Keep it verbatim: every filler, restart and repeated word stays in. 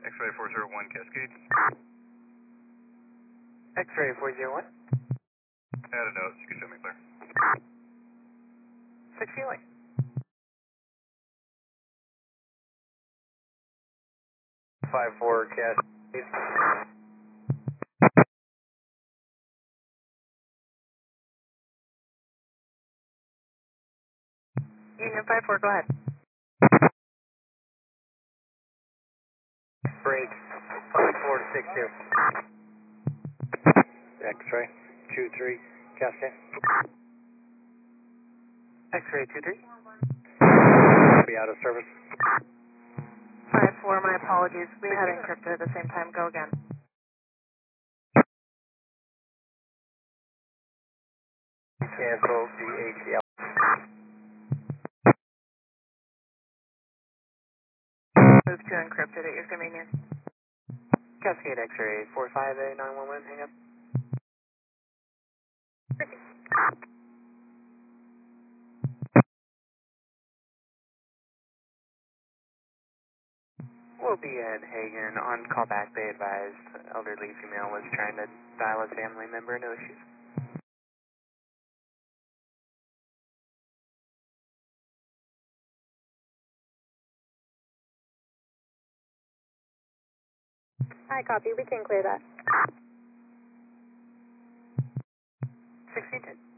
X-ray four zero one Cascade. X-ray four zero one. Add a note, you can show me clear. six feet away. five four Cascade. Union five four, go ahead. Break. five four six two. X-ray two three Cascade. X-ray two three. Be out of service. five four, my apologies. We had encrypted at the same time. Go again. Cancel the A T L. Move to encrypted at your convenience. Cascade X-ray four five A nine one one, hang up. We'll be at Hagen. On callback, they advised elderly female was trying to dial a family member, no issues. I copy. We can clear that. sixteen ten.